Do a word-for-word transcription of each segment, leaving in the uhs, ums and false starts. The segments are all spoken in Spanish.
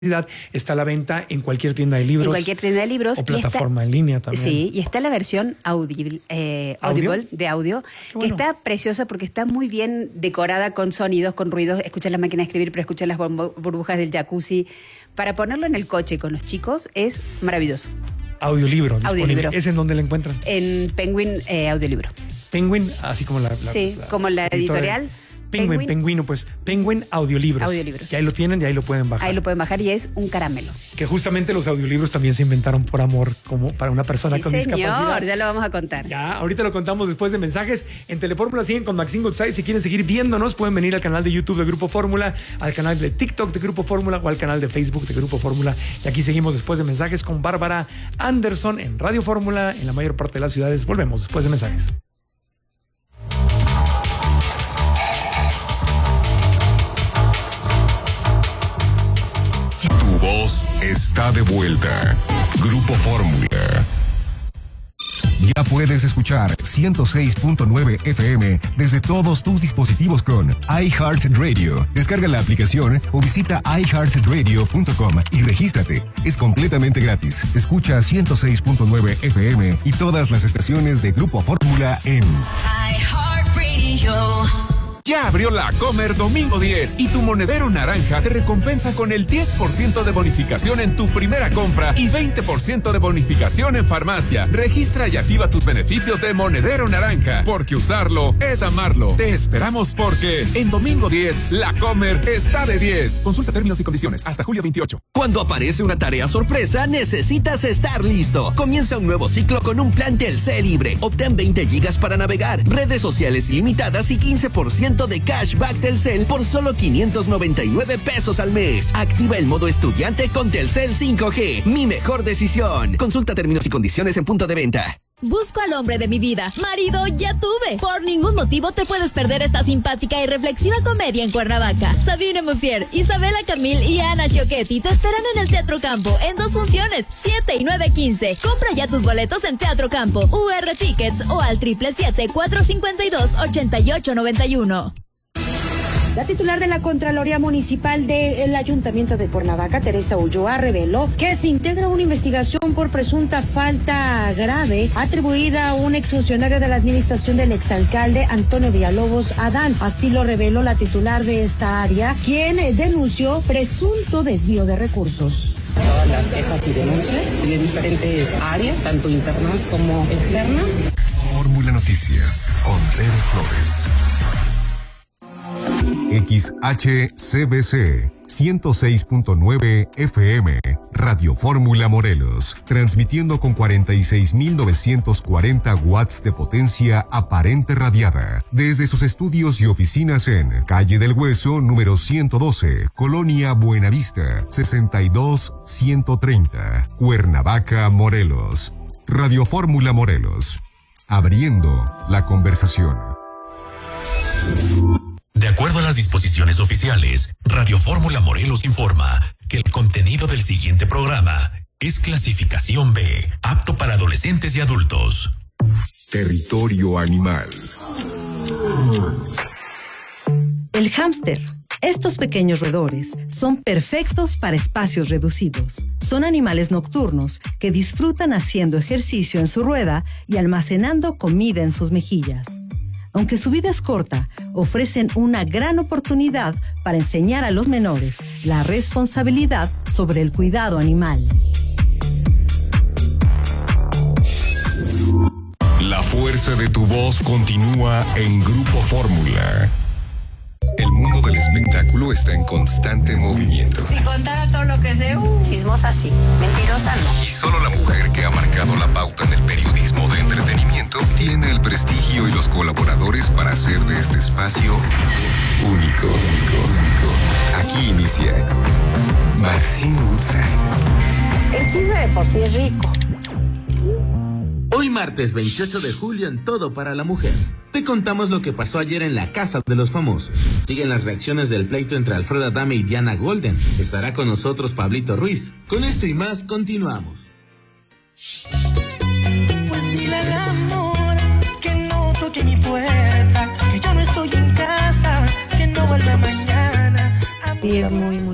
está a la venta en cualquier tienda de libros. En cualquier tienda de libros. O plataforma está, en línea también. Sí, y está la versión audible, eh, ¿Audio? audible de audio, Qué bueno. que está preciosa porque está muy bien decorada con sonidos, con ruidos. Escuchas la máquina de escribir, pero escuchas las burbujas del jacuzzi. Para ponerlo en el coche con los chicos es maravilloso. Audiolibro. Audiolibro. ¿Es en dónde la encuentran? En Penguin eh, Audiolibro. Penguin, así como la, la Sí, la, como la editorial. Penguin, Penguin. Penguino, pues. Penguin Audiolibros. Audiolibros. Y ahí lo tienen y ahí lo pueden bajar. Ahí lo pueden bajar y es un caramelo. Que justamente los audiolibros también se inventaron por amor, como para una persona Sí, con señor, discapacidad. ya lo vamos a contar. Ya, ahorita lo contamos después de mensajes. En Telefórmula siguen con Maxine Goodside. Si quieren seguir viéndonos, pueden venir al canal de YouTube de Grupo Fórmula, al canal de TikTok de Grupo Fórmula o al canal de Facebook de Grupo Fórmula. Y aquí seguimos después de mensajes con Bárbara Anderson en Radio Fórmula en la mayor parte de las ciudades. Volvemos después de mensajes. Tu voz está de vuelta. Grupo Fórmula. Ya puedes escuchar ciento seis punto nueve F M desde todos tus dispositivos con iHeartRadio. Descarga la aplicación o visita i heart radio punto com y regístrate. Es completamente gratis. Escucha ciento seis punto nueve F M y todas las estaciones de Grupo Fórmula en iHeartRadio. Ya abrió la Comer Domingo diez y tu monedero naranja te recompensa con el diez por ciento de bonificación en tu primera compra y veinte por ciento de bonificación en farmacia. Registra y activa tus beneficios de monedero naranja, porque usarlo es amarlo. Te esperamos porque en Domingo diez la Comer está de diez. Consulta términos y condiciones hasta julio veintiocho. Cuando aparece una tarea sorpresa, necesitas estar listo. Comienza un nuevo ciclo con un plan Telcel libre. Obtén veinte gigas para navegar, redes sociales ilimitadas y quince por ciento de cashback Telcel por solo quinientos noventa y nueve pesos al mes. Activa el modo estudiante con Telcel cinco G. Mi mejor decisión. Consulta términos y condiciones en punto de venta. Busco al hombre de mi vida. Marido ya tuve. Por ningún motivo te puedes perder esta simpática y reflexiva comedia en Cuernavaca. Sabine Musier, Isabela Camil y Ana Sciochetti te esperan en el Teatro Campo en dos funciones, siete y nueve quince. Compra ya tus boletos en Teatro Campo, U R Tickets o al siete siete siete, cuatro cinco dos, ocho ocho nueve uno. La titular de la Contraloría Municipal del Ayuntamiento de Cuernavaca, Teresa Ulloa, reveló que se integra una investigación por presunta falta grave atribuida a un exfuncionario de la administración del exalcalde Antonio Villalobos Adán. Así lo reveló la titular de esta área, quien denunció presunto desvío de recursos. Todas las quejas y denuncias de diferentes áreas, tanto internas como externas. Fórmula Noticias con Tere Flores. X H C B C ciento seis punto nueve F M, Radio Fórmula Morelos, transmitiendo con cuarenta y seis mil novecientos cuarenta watts de potencia aparente radiada, desde sus estudios y oficinas en Calle del Hueso, número ciento doce, Colonia Buenavista, sesenta y dos ciento treinta, Cuernavaca, Morelos. Radio Fórmula Morelos, abriendo la conversación. De acuerdo a las disposiciones oficiales, Radio Fórmula Morelos informa que el contenido del siguiente programa es clasificación B, apto para adolescentes y adultos. Territorio animal. El hámster. Estos pequeños roedores son perfectos para espacios reducidos. Son animales nocturnos que disfrutan haciendo ejercicio en su rueda y almacenando comida en sus mejillas. Aunque su vida es corta, ofrecen una gran oportunidad para enseñar a los menores la responsabilidad sobre el cuidado animal. La fuerza de tu voz continúa en Grupo Fórmula. El mundo del espectáculo está en constante movimiento. Si contara todo lo que sé, uh, chismosa sí, mentirosa no. Y solo la mujer que ha marcado la pauta en el periodismo de entretenimiento tiene el prestigio y los colaboradores para hacer de este espacio único. único, único. Aquí inicia Maxine Goodside. El chisme de por sí es rico. Hoy martes veintiocho de julio en Todo para la Mujer. Te contamos lo que pasó ayer en la Casa de los Famosos. Siguen las reacciones del pleito entre Alfredo Adame y Diana Golden. Estará con nosotros Pablito Ruiz. Con esto y más, continuamos. Pues dile al amor que no toque mi puerta, que yo no estoy en casa, que no vuelva mañana. Sí, es muy, muy bonito.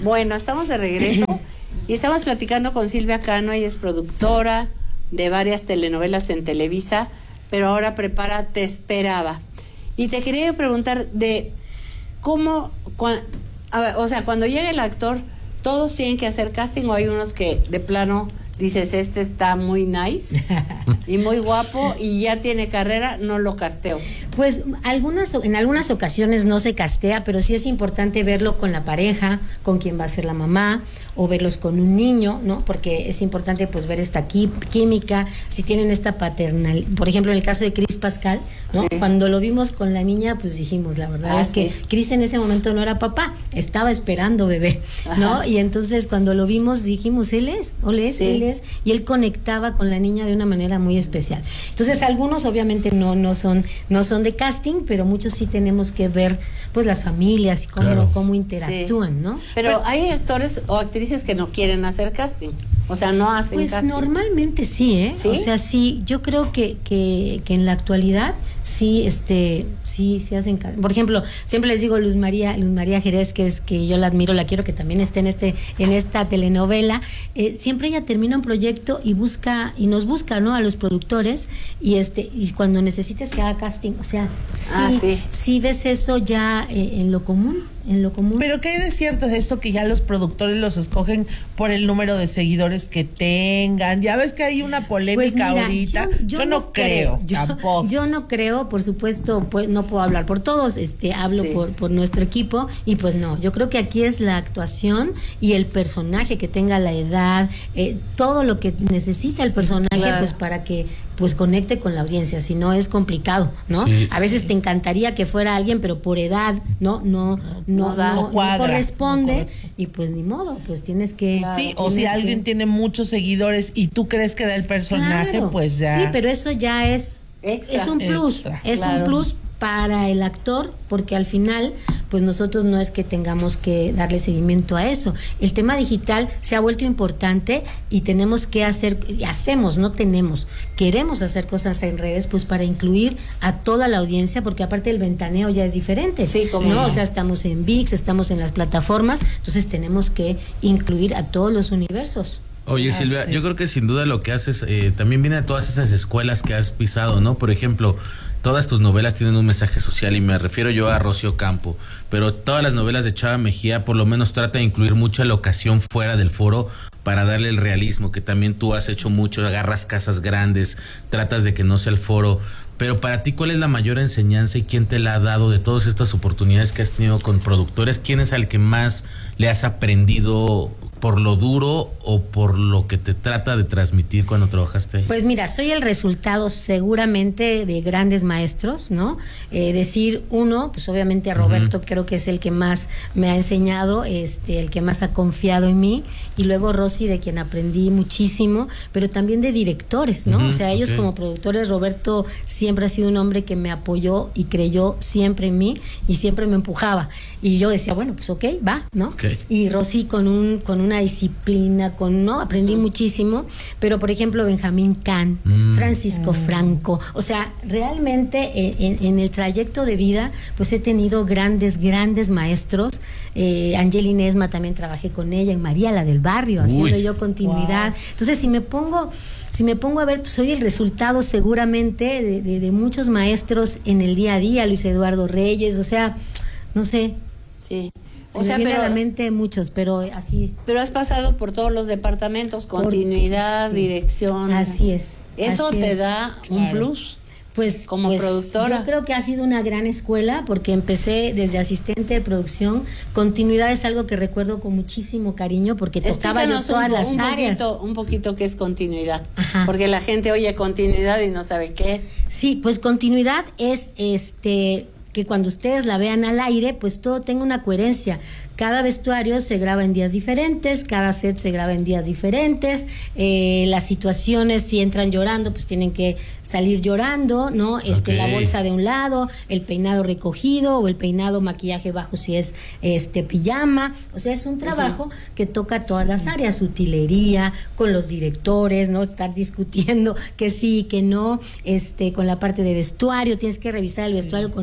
Bueno, estamos de regreso y estamos platicando con Silvia Cano. Ella es productora de varias telenovelas en Televisa, pero ahora prepara Te Esperaba. Y te quería preguntar de cómo, cua, a ver, o sea, cuando llega el actor, ¿todos tienen que hacer casting o hay unos que de plano dices, este está muy nice y muy guapo y ya tiene carrera, no lo casteo? Pues algunas, en algunas ocasiones no se castea, pero sí es importante verlo con la pareja, con quien va a ser la mamá, o verlos con un niño, ¿no? Porque es importante pues ver esta qui- química, si tienen esta paternal. Por ejemplo, en el caso de Cris Pascal, ¿no? Sí. Cuando lo vimos con la niña, pues dijimos, la verdad ah, es que sí. Cris en ese momento no era papá, estaba esperando bebé, ¿no? Ajá. Y entonces cuando lo vimos dijimos, él es, él es, sí. él es, y él conectaba con la niña de una manera muy especial. Entonces algunos obviamente no, no son, no son de casting, pero muchos sí tenemos que ver pues las familias y cómo, claro. cómo interactúan, sí. ¿no? Pero, pero hay actores o actrices que no quieren hacer casting, o sea, no hacen pues casting. Pues normalmente sí, ¿eh? ¿Sí? O sea, sí, yo creo que, que, que en la actualidad sí, este, sí, sí hacen casting. Por ejemplo, siempre les digo Luz María, Luz María Jerez, que es que yo la admiro, la quiero que también esté en este, en esta telenovela. Eh, siempre ella termina un proyecto y busca, y nos busca, ¿no? A los productores, y este, y cuando necesites que haga casting, o sea, sí, ah, sí. sí ves eso ya eh, en lo común. En lo común. Pero ¿qué hay de cierto de esto que ya los productores los escogen por el número de seguidores que tengan? Ya ves que hay una polémica pues mira, ahorita. Yo, yo, yo no creo, creo yo, tampoco. Yo no creo, por supuesto, pues no puedo hablar por todos, este, hablo sí. por, por nuestro equipo y pues no, yo creo que aquí es la actuación y el personaje que tenga la edad, eh, todo lo que necesita el personaje, claro. pues para que pues conecte con la audiencia, si no es complicado, ¿no? Sí, a veces sí. te encantaría que fuera alguien, pero por edad, ¿no? No, no, no, da, no, no corresponde, no y pues ni modo, pues tienes que... Claro, sí, o si que... alguien tiene muchos seguidores y tú crees que da el personaje, claro, pues ya... Sí, pero eso ya es, extra, es un plus, extra, es claro. un plus para el actor, porque al final pues nosotros no es que tengamos que darle seguimiento a eso. El tema digital se ha vuelto importante y tenemos que hacer, y hacemos, no tenemos, queremos hacer cosas en redes pues para incluir a toda la audiencia, porque aparte el ventaneo ya es diferente, sí, como ¿no? no. O sea, estamos en V I X, estamos en las plataformas, entonces tenemos que incluir a todos los universos. Oye, Silvia, ah, sí. yo creo que sin duda lo que haces eh, también viene de todas esas escuelas que has pisado, ¿no? Por ejemplo, todas tus novelas tienen un mensaje social y me refiero yo a Rocío Campo, pero todas las novelas de Chava Mejía por lo menos trata de incluir mucha locación fuera del foro para darle el realismo, que también tú has hecho mucho, agarras casas grandes, tratas de que no sea el foro. Pero para ti, ¿cuál es la mayor enseñanza y quién te la ha dado de todas estas oportunidades que has tenido con productores? ¿Quién es al que más le has aprendido por lo duro o por lo que te trata de transmitir cuando trabajaste ahí? Pues mira, soy el resultado seguramente de grandes maestros, ¿no? Eh, decir uno, pues obviamente a Roberto uh-huh. creo que es el que más me ha enseñado, este, el que más ha confiado en mí, y luego Rosy, de quien aprendí muchísimo, pero también de directores, ¿no? Uh-huh, o sea, ellos okay. como productores, Roberto siempre ha sido un hombre que me apoyó y creyó siempre en mí y siempre me empujaba. Y yo decía, bueno, pues ok, va, ¿no? Okay. Y Rosy con un con una disciplina, con no, aprendí mm. muchísimo, pero por ejemplo Benjamín Can, mm. Francisco mm. Franco, o sea, realmente eh, en, en el trayecto de vida, pues he tenido grandes, grandes maestros. Eh, Angelina Esma también trabajé con ella, en María la del Barrio, Uy. haciendo yo continuidad. Wow. Entonces, si me pongo... Si me pongo a ver, pues soy el resultado seguramente de, de, de muchos maestros en el día a día, Luis Eduardo Reyes, o sea, no sé. Sí. O sea, me viene a la mente muchos, pero así. Pero has pasado por todos los departamentos, continuidad, por, sí. dirección. Así es. Eso así te es. da un claro. plus. Pues como pues, productora. Yo creo que ha sido una gran escuela porque empecé desde asistente de producción. Continuidad es algo que recuerdo con muchísimo cariño porque tocaba yo todas un, las un áreas. Poquito, un poquito qué es continuidad. Ajá. Porque la gente oye continuidad y no sabe qué. Sí, pues continuidad es este que cuando ustedes la vean al aire, pues todo tenga una coherencia. Cada vestuario se graba en días diferentes, cada set se graba en días diferentes, eh, las situaciones, si entran llorando, pues tienen que salir llorando, ¿no? Este, okay. La bolsa de un lado, el peinado recogido o el peinado maquillaje bajo si es este pijama, o sea, es un trabajo uh-huh. que toca todas las áreas, utilería, con los directores, ¿no? Estar discutiendo que sí, que no, este, con la parte de vestuario, tienes que revisar el vestuario sí. con el código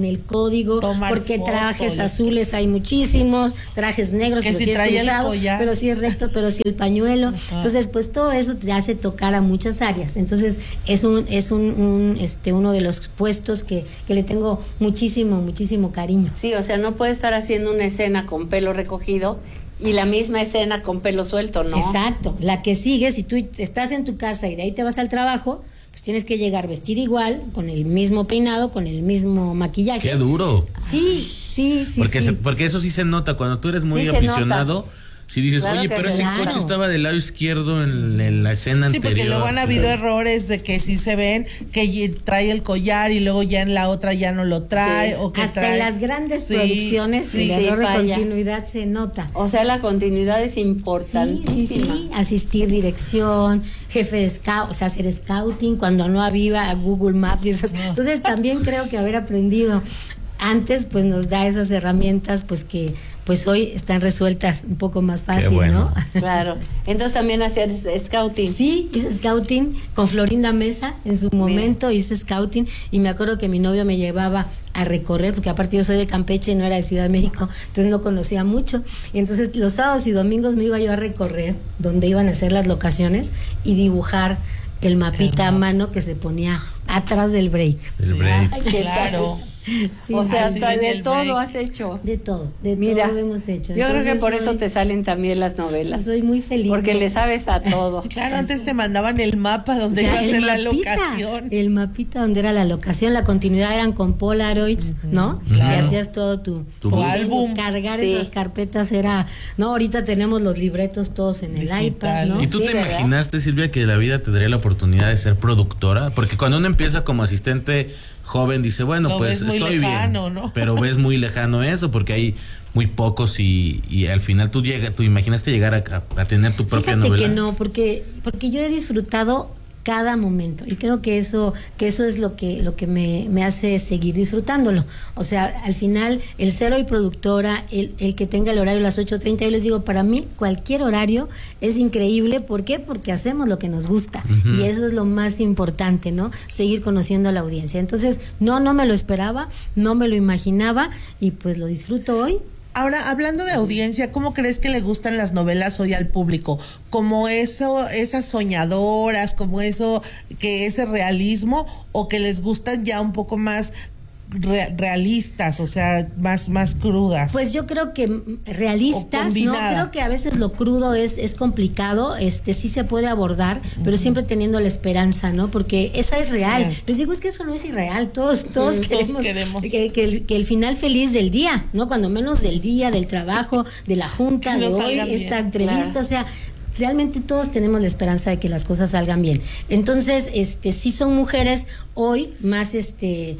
código, Tomar porque fotos, trajes azules hay muchísimos, trajes negros, que pero si si es trae el cruzado, collar. pero si es recto, pero si el pañuelo. Ajá. Entonces, pues todo eso te hace tocar a muchas áreas. Entonces, es un es un, un este uno de los puestos que, que le tengo muchísimo, muchísimo cariño. Sí, o sea, no puede estar haciendo una escena con pelo recogido y la misma escena con pelo suelto, ¿no? Exacto. La que sigue, si tú estás en tu casa y de ahí te vas al trabajo, pues tienes que llegar vestida igual, con el mismo peinado, con el mismo maquillaje. ¡Qué duro! Sí, sí, sí. Porque, sí. Se, porque eso sí se nota cuando tú eres muy Sí se aficionado. nota. Si dices, Claro oye, que pero sí. ese Claro. coche estaba del lado izquierdo en, en la escena Sí, anterior. porque luego han habido errores de que sí se ven que ye- trae el collar y luego ya en la otra ya no lo trae. Sí. O que Hasta trae... en las grandes Sí, producciones sí. el error Sí, de falla. continuidad se nota. O sea, la continuidad es Sí, importantísima. sí, sí, asistir dirección, jefe de scout, o sea, hacer scouting cuando no había Google Maps y esas. Entonces también creo que haber aprendido antes pues nos da esas herramientas pues que pues hoy están resueltas un poco más fácil, bueno. ¿no? Claro. Entonces también hacías scouting. Sí, hice scouting con Florinda Mesa en su momento, hice scouting y me acuerdo que mi novio me llevaba a recorrer, porque aparte yo soy de Campeche, no era de Ciudad de México, entonces no conocía mucho. Y entonces los sábados y domingos me iba yo a recorrer donde iban a ser las locaciones y dibujar el mapita a mano que se ponía atrás del break. El break. Ay, qué Claro. Sí, o sea, así hasta viene de el todo break. has hecho. de todo, de Mira, todo hemos hecho. Yo creo que Entonces, por eso soy- te salen también las novelas. Soy muy feliz. Porque de- le sabes a todo. Claro, antes te mandaban el mapa donde O sea, iba a el ser la mapita, locación. El mapita donde era la locación, la continuidad eran con Polaroids, ¿no? Claro. Y hacías todo tu, Tu tu álbum. Cargar Sí. esas carpetas era, no, ahorita tenemos los libretos todos en el Digital. iPad, ¿no? ¿Y tú Sí, te ¿verdad? imaginaste, Silvia, que la vida te daría la oportunidad de ser productora? Porque cuando uno empieza como asistente joven, dice, bueno, Lo pues ves muy estoy lejano, bien. ¿no? Pero ves muy lejano eso, porque hay muy pocos y, y al final tú llegas, tú imaginaste llegar a, a- a tener tu propia Fíjate novela. que no, porque, porque yo he disfrutado cada momento y creo que eso que eso es lo que lo que me, me hace seguir disfrutándolo. O sea, al final el ser hoy productora, el, el que tenga el horario a las ocho treinta, yo les digo, para mí cualquier horario es increíble. ¿Por qué? Porque hacemos lo que nos gusta. Ujú. Y eso es lo más importante, ¿no? Seguir conociendo a la audiencia. Entonces, no, no me lo esperaba, no me lo imaginaba y pues lo disfruto hoy. Ahora, hablando de audiencia, ¿cómo crees que le gustan las novelas hoy al público? ¿Como eso, esas soñadoras, como eso, que ese realismo, o que les gustan ya un poco más re- realistas, o sea, más, más crudas? Pues yo creo que mm, realistas, O ¿no? combinada. Creo que a veces lo crudo es, es complicado, este sí se puede abordar, pero siempre teniendo la esperanza, ¿no? Porque esa es real. Sí. Les digo, es que eso no es irreal, todos, todos Todos queremos, queremos. Que, que el, que el final feliz del día, ¿no? Cuando menos del día, del trabajo, de la junta, Que de no hoy, salgan bien. esta entrevista, Claro. o sea, realmente todos tenemos la esperanza de que las cosas salgan bien. Entonces, este sí son mujeres hoy más este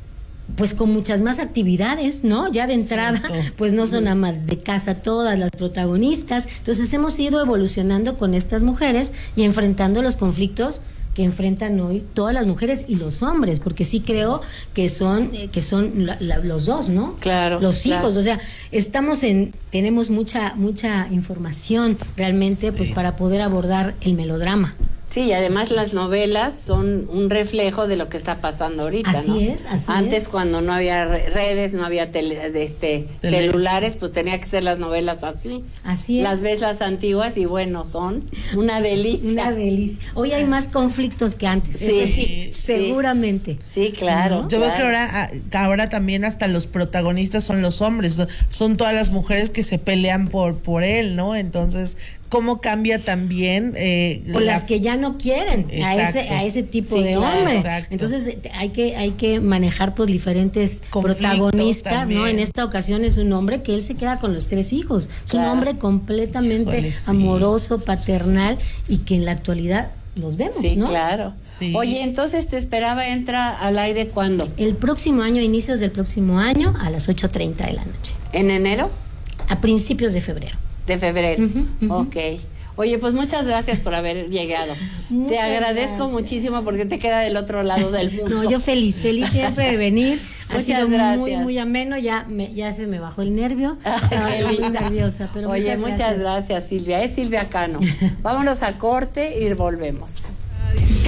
pues con muchas más actividades, ¿no? Ya de entrada, Cierto. pues no son amas de casa todas las protagonistas. Entonces hemos ido evolucionando con estas mujeres y enfrentando los conflictos que enfrentan hoy todas las mujeres y los hombres, porque sí creo que son eh, que son la- la- los dos, ¿no? Claro, Los claro. hijos, o sea, estamos en tenemos mucha mucha información realmente pues para poder abordar el melodrama. Sí, y además las novelas son un reflejo de lo que está pasando ahorita, Así ¿no? es, así Antes es. cuando no había re- redes, no había tele- de este Tele- celulares, pues tenía que ser las novelas así. Así es. Las ves las antiguas y bueno, son una delicia. Una delicia. Hoy hay más conflictos que antes, Sí, eso sí, sí. seguramente. Sí, claro. ¿No? Yo veo claro. que ahora, ah, ahora también hasta los protagonistas son los hombres, son, son todas las mujeres que se pelean por, por él, ¿no? Entonces, ¿cómo cambia también? Eh, O la- las que ya no quieren a ese Exacto. a ese tipo Sí, de claro, hombre. exacto. Entonces eh, hay que hay que manejar pues diferentes Conflictos protagonistas, ¿no? también. En esta ocasión es un hombre que él se queda con los tres hijos. Es Claro. un hombre completamente Híjole, sí. amoroso, paternal y que en la actualidad los vemos, Sí, ¿no? claro. Sí. Oye, entonces te esperaba, entra al aire ¿cuándo? El próximo año, inicios del próximo año, a las ocho treinta de la noche, ¿En enero? a principios de febrero. De febrero. Ujú, ujú. Ok. Oye, pues muchas gracias por haber llegado. te Muchas agradezco gracias. muchísimo porque te queda del otro lado del mundo. No, yo feliz, feliz siempre de venir. Ha Muchas sido muy, gracias. muy ameno. Ya, me, ya se me bajó el nervio. Estaba Qué muy linda. nerviosa, pero Oye, muchas muchas gracias. gracias, Silvia. Es Silvia Cano. Vámonos a corte y volvemos.